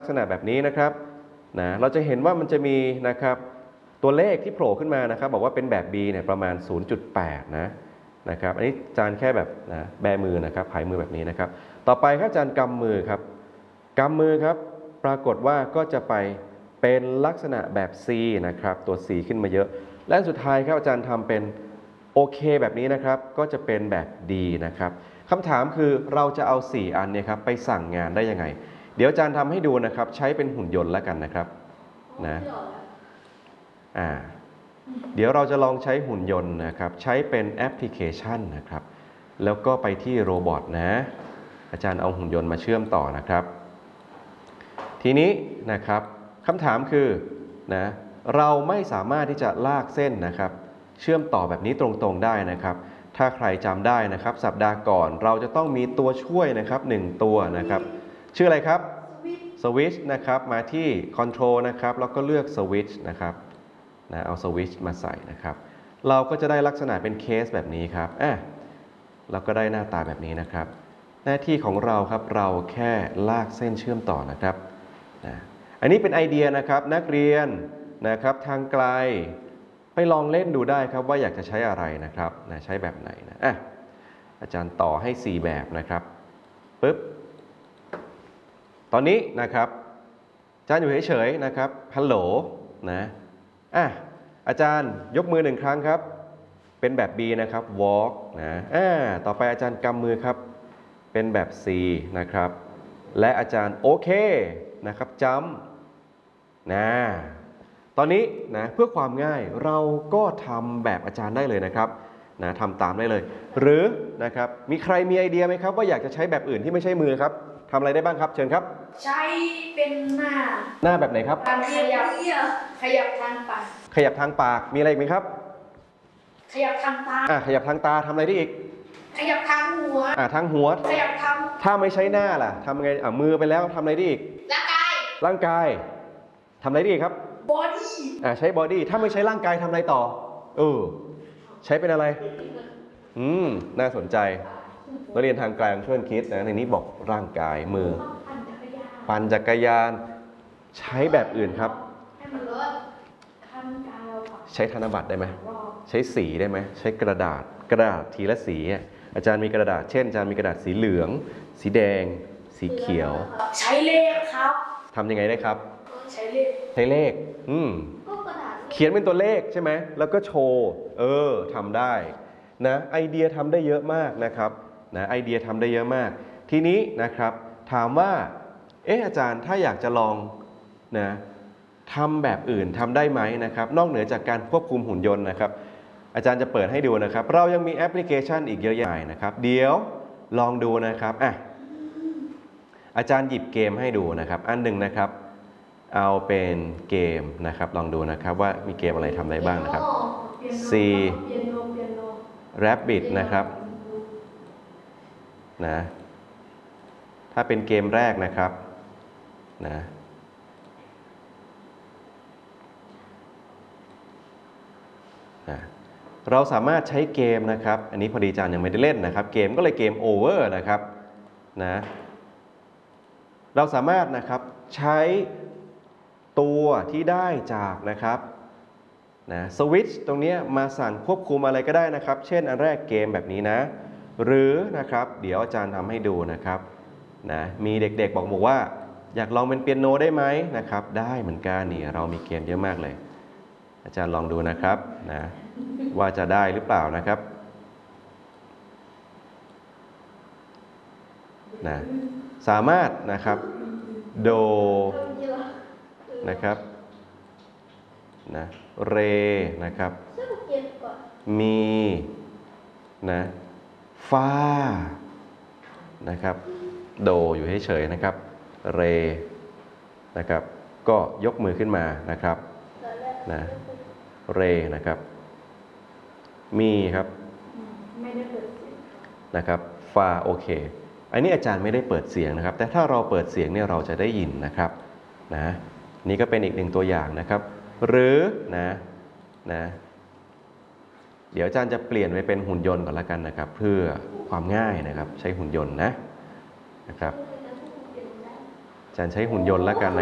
ลักษณะแบบนี้นะครับเราจะเห็นว่ามันจะมีนะครับตัวเลขที่โผล่ขึ้นมานะครับบอกว่าเป็นแบบ B เนี่ยประมาณ 0.8 นะครับอันนี้อาจารย์แค่แบบแบมือนะครับผายมือแบบนี้นะครับต่อไปครับอาจารย์กำมือครับกำมือครับปรากฏว่าก็จะไปเป็นลักษณะแบบ C นะครับตัว C ขึ้นมาเยอะและสุดท้ายครับอาจารย์ทำเป็นโอเคแบบนี้นะครับก็จะเป็นแบบ D นะครับคำถามคือเราจะเอา4อันเนี่ยครับไปสั่งงานได้ยังไงเดี๋ยวอาจารย์ทำให้ดูนะครับใช้เป็นหุ่นยนต์แล้วกันนะครับเดี๋ยวเราจะลองใช้หุ่นยนต์นะครับใช้เป็นแอปพลิเคชันนะครับแล้วก็ไปที่โรบอทอาจารย์เอาหุ่นยนต์มาเชื่อมต่อนะครับทีนี้นะครับคำถามคือเราไม่สามารถที่จะลากเส้นนะครับเชื่อมต่อแบบนี้ตรงๆได้นะครับถ้าใครจำได้นะครับสัปดาห์ก่อนเราจะต้องมีตัวช่วยนะครับ1ตัวนะครับชื่ออะไรครับสวิตช์นะครับมาที่ Control นะครับแล้วก็เลือกสวิตช์นะครับเอาสวิตช์มาใส่นะครับเราก็จะได้ลักษณะเป็นเคสแบบนี้ครับเราก็ได้หน้าตาแบบนี้นะครับหน้าที่ของเราครับเราแค่ลากเส้นเชื่อมต่อนะครับอันนี้เป็นไอเดียนะครับนักเรียนนะครับทางไกลไปลองเล่นดูได้ครับว่าอยากจะใช้อะไรนะครับใช้แบบไหนอาจารย์ต่อให้4แบบนะครับปึ๊บตอนนี้นะครับอาจารย์อยู่เฉยๆนะครับฮัลโหลอาจารย์ยกมือ1ครั้งครับเป็นแบบ B นะครับ walk ต่อไปอาจารย์กำมือครับเป็นแบบ C นะครับและอาจารย์โอเคนะครับจัมป์ตอนนี้เพื่อความง่ายเราก็ทำแบบอาจารย์ได้เลยนะครับทำตามได้เลยหรือนะครับมีใครมีไอเดียไหมครับว่าอยากจะใช้แบบอื่นที่ไม่ใช่มือครับทำอะไรได้บ้างครับเชิญครับใช้เป็นหน้าแบบไหนครับการขยับทางปากขยับทางปากมีอะไรอีกไหมครับขยับทางตาขยับทางตาทำอะไรได้อีกขยับทางหัวทางหัวขยับทางถ้าไม่ใช้หน้าล่ะทำไงมือไปแล้วทำอะไรได้อีกร่างกายทำอะไรได้อีกครับบอดี้ใช้บอดี้ถ้าไม่ใช้ร่างกายทำอะไรต่อใช้เป็นอะไรน่าสนใจนักเรียนทางกลางช่วยคิดในนี้บอกร่างกายมือปั่นจักรยานใช้แบบอื่นครับใช้ธนบัตรได้ไหมใช้สีได้ไหมใช้กระดาษทีละสีอาจารย์มีกระดาษเช่นอาจารย์มีกระดาษสีเหลืองสีแดงสีเขียวใช้เลขครับทำยังไงได้ครับใช้เลขเขียนเป็นตัวเลขใช่ไหมแล้วก็โชว์ทำได้ไอเดียทำได้เยอะมากนะครับไอเดียทำได้เยอะมากทีนี้นะครับถามว่าอาจารย์ถ้าอยากจะลองทำแบบอื่นทำได้ไหมนะครับนอกเหนือจากการควบคุมหุ่นยนต์นะครับอาจารย์จะเปิดให้ดูนะครับเรายังมีแอปพลิเคชันอีกเยอะแยะนะครับเดี๋ยวลองดูนะครับอาจารย์หยิบเกมให้ดูนะครับอันหนึ่งนะครับเอาเป็นเกมนะครับลองดูนะครับว่ามีเกมอะไรทำได้บ้างนะครับ C Rabbit นะครับถ้าเป็นเกมแรกนะครับเราสามารถใช้เกมนะครับอันนี้พอดีอาจารย์ยังไม่ได้เล่นนะครับเกมก็เลยเกมโอเวอร์นะครับเราสามารถนะครับใช้ตัวที่ได้จากนะครับสวิตช์ตรงนี้มาสั่งควบคุมอะไรก็ได้นะครับเช่นอันแรกเกมแบบนี้หรือนะครับเดี๋ยวอาจารย์ทำให้ดูนะครับมีเด็กๆบอกว่าอยากลองเป็นเปียโนได้ไหมนะครับได้เหมือนกันนี่เรามีเกมเยอะมากเลยอาจารย์ลองดูนะครับว่าจะได้หรือเปล่านะครับสามารถนะครับโดนะครับเรนะครับมีฟานะครับโดอยู่เฉยๆนะครับเรนะครับก็ยกมือขึ้นมานะครับเรนะครับมีครับนะครับฟาโอเคอันนี้อาจารย์ไม่ได้เปิดเสียงนะครับแต่ถ้าเราเปิดเสียงเนี่ยเราจะได้ยินนะครับนี่ก็เป็นอีกหนึ่งตัวอย่างนะครับหรือเดี๋ยวอาจารย์จะเปลี่ยนไปเป็นหุ่นยนต์ก่อนละกันนะครับเพื่อความง่ายนะครับใช้หุ่นยนต์นะครับอาจารย์ใช้หุ่นยนต์แล้วกันนะ